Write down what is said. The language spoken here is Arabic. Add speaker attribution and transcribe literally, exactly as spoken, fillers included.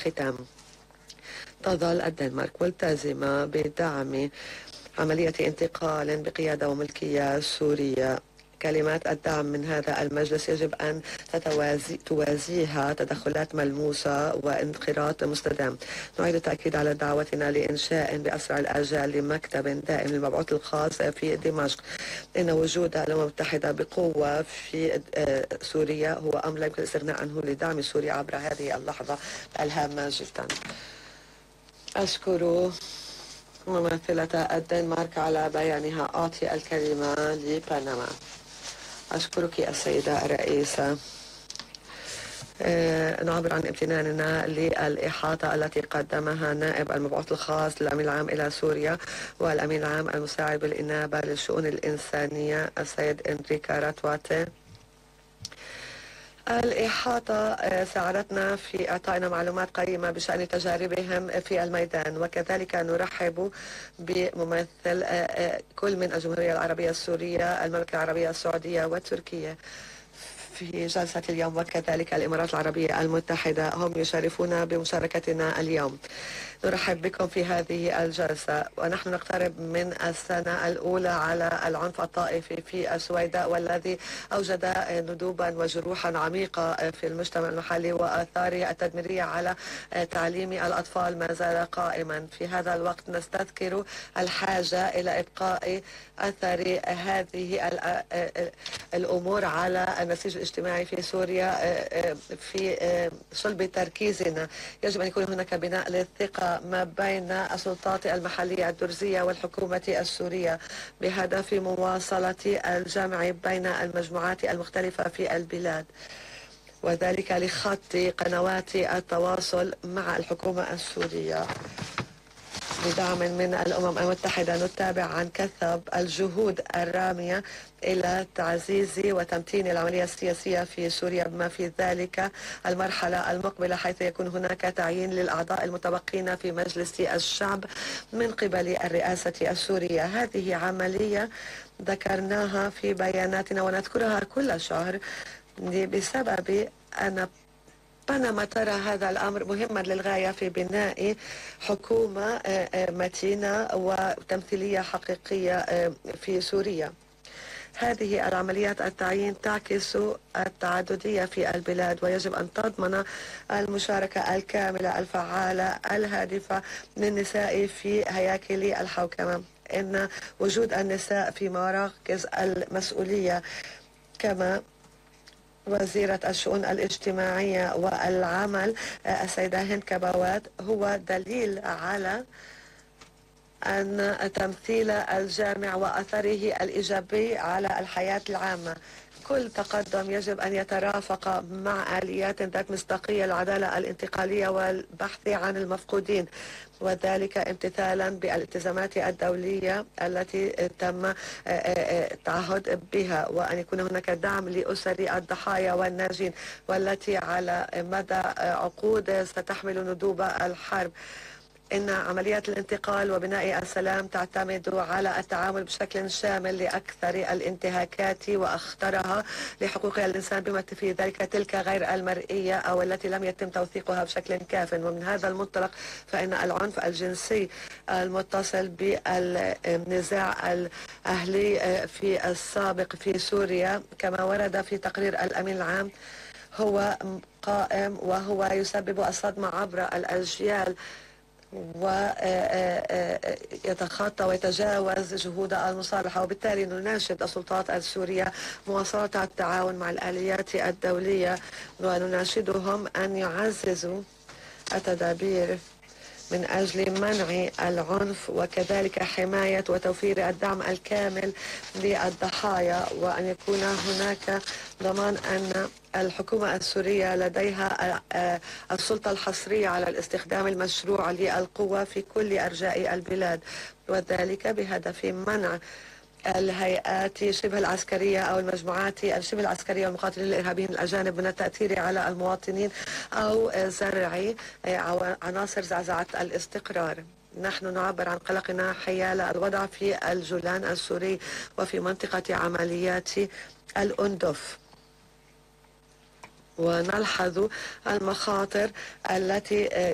Speaker 1: الختام، تظل الدنمارك ملتزمة بدعم عملية انتقال بقيادة وملكية سورية. كلمات الدعم من هذا المجلس يجب أن تتوازي توازيها تدخلات ملموسة وانخراط مستدام. نعيد التأكيد على دعوتنا لإنشاء بأسرع الآجال لمكتب دائم للمبعوث الخاص في دمشق. إن وجود الأمم المتحدة بقوة في سوريا هو أمر لا يمكن الاستغناء عنه لدعم سوريا عبر هذه اللحظة الهامة جدا. أشكر ممثلة الدنمارك على بيانها. أعطي الكلمة لبنما. أشكرك السيدة الرئيسة. أه نعبر عن امتناننا للإحاطة التي قدمها نائب المبعوث الخاص للأمين العام إلى سوريا والأمين العام المساعد بالإنابة للشؤون الإنسانية السيد إنريكا راتواتي. الإحاطة ساعدتنا في إعطائنا معلومات قيمة بشأن تجاربهم في الميدان، وكذلك نرحب بممثل كل من الجمهورية العربية السورية، المملكة العربية السعودية وتركيا في جلسة اليوم، وكذلك الإمارات العربية المتحدة هم يشرفون بمشاركتنا اليوم. نرحب بكم في هذه الجلسة، ونحن نقترب من السنة الأولى على العنف الطائفي في السويداء، والذي أوجد ندوبا وجروحا عميقة في المجتمع المحلي، وآثاره التدميرية على تعليم الأطفال ما زال قائما. في هذا الوقت نستذكر الحاجة إلى إبقاء أثر هذه الأمور على النسيج الاجتماعي في سوريا في صلب تركيزنا. يجب أن يكون هناك بناء للثقة ما بين السلطات المحلية الدرزية والحكومة السورية بهدف مواصلة الجمع بين المجموعات المختلفة في البلاد، وذلك لخط قنوات التواصل مع الحكومة السورية. بدعم من الأمم المتحدة نتابع عن كثب الجهود الرامية إلى تعزيز وتمتين العملية السياسية في سوريا، بما في ذلك المرحلة المقبلة، حيث يكون هناك تعيين للأعضاء المتبقين في مجلس الشعب من قبل الرئاسة السورية. هذه عملية ذكرناها في بياناتنا ونذكرها كل شهر بسبب أن بنما ترى هذا الأمر مهما للغاية في بناء حكومة متينة وتمثيلية حقيقية في سوريا. هذه العمليات التعيين تعكس التعددية في البلاد، ويجب أن تضمن المشاركة الكاملة الفعالة الهادفة للنساء في هياكل الحوكمة. إن وجود النساء في مراكز المسؤولية كما وزيرة الشؤون الاجتماعية والعمل السيدة هند كبوات هو دليل على أن تمثيل الجامع وأثره الإيجابي على الحياة العامة. كل تقدم يجب أن يترافق مع آليات ذات مصداقية للعدالة الانتقالية والبحث عن المفقودين، وذلك امتثالا بالالتزامات الدولية التي تم التعهد بها، وأن يكون هناك دعم لأسر الضحايا والناجين والتي على مدى عقود ستحمل ندوب الحرب. إن عمليات الانتقال وبناء السلام تعتمد على التعامل بشكل شامل لأكثر الانتهاكات وأخطرها لحقوق الإنسان، بما في ذلك تلك غير المرئية أو التي لم يتم توثيقها بشكل كاف. ومن هذا المنطلق فإن العنف الجنسي المتصل بالنزاع الأهلي في السابق في سوريا كما ورد في تقرير الأمين العام هو قائم، وهو يسبب الصدمة عبر الأجيال ويتخطى ويتجاوز جهود المصالحة. وبالتالي نناشد السلطات السورية مواصلة التعاون مع الآليات الدولية، ونناشدهم أن يعززوا التدابير من أجل منع العنف، وكذلك حماية وتوفير الدعم الكامل للضحايا، وأن يكون هناك ضمان أن الحكومة السورية لديها السلطة الحصرية على الاستخدام المشروع للقوة في كل أرجاء البلاد، وذلك بهدف منع الهيئات شبه العسكرية أو المجموعات الشبه العسكرية والمقاتلين الإرهابيين الأجانب من التأثير على المواطنين أو زرع عناصر زعزعة الاستقرار. نحن نعبر عن قلقنا حيال الوضع في الجولان السوري وفي منطقة عمليات الأندف، ونلحظ المخاطر التي